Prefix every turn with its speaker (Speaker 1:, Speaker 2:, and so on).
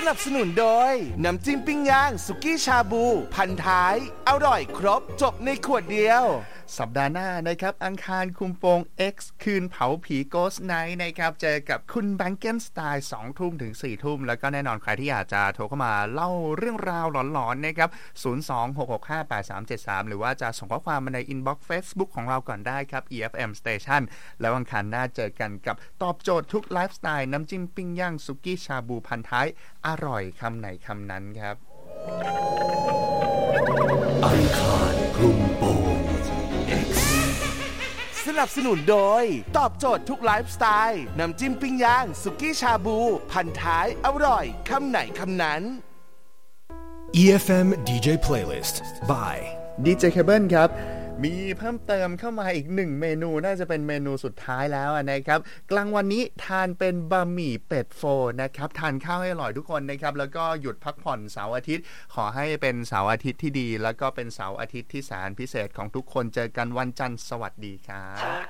Speaker 1: นับสนุนโดยน้ำจิ้มปิ้งย่างสุกี้ชาบูพันท้ายอร่อยครบจบในขวดเดียวสัปดาห์หน้านะครับอังคารคุมโปง X คืนเผาผี Ghost Night นะครับเจอกับคุณแบงเกนสไตล์ 2 ทุ่มถึง 4 ทุ่มแล้วก็แน่นอนใครที่อยากจะโทรเข้ามาเล่าเรื่องราวหลอนๆนะครับ026658373หรือว่าจะส่งข้อความมาใน inbox Facebook ของเราก่อนได้ครับ EFM Station แล้วอังคารหน้าเจอกันกับตอบโจทย์ทุกไลฟ์สไตล์น้ำจิ้มปิ้งย่างสุกี้ชาบูพันท้ายอร่อยคำไหนคำนั้นครับ
Speaker 2: อังคารคลุมโปง X
Speaker 1: สนับสนุนโดยตอบโจทย์ทุกไลฟ์สไตล์น้ำจิ้มปิ้งย่างสุกี้ชาบูพันท้ายอร่อยคำไหนคำนั้น
Speaker 2: EFM DJ Playlist by
Speaker 1: DJ Cable ครับมีเพิ่มเติมเข้ามาอีก1เมนูน่าจะเป็นเมนูสุดท้ายแล้วนะครับกลางวันนี้ทานเป็นบะหมี่เป็ดโฟนะครับทานข้าวให้อร่อยทุกคนนะครับแล้วก็หยุดพักผ่อนเสาร์อาทิตย์ขอให้เป็นเสาร์อาทิตย์ที่ดีแล้วก็เป็นเสาร์อาทิตย์ที่แสนพิเศษของทุกคนเจอกันวันจันทร์สวัสดีครับ